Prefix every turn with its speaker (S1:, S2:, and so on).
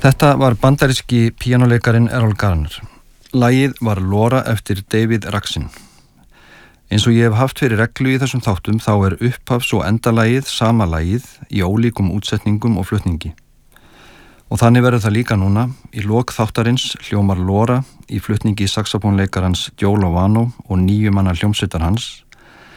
S1: Þetta var bandaríski píanóleikarin Errol Garner. Lagið var Laura eftir David Raksin. Eins og ég hef haft fyrir reglu í þessum þáttum þá er upphafs- og endalagið sama lagið í ólíkum útsetningum og flutningi. Og þannig verður það líka núna. Í lok þáttarins hljómar Laura í flutningi saxofónleikarans Joe Lovano og 9 manna hljómsveitar hans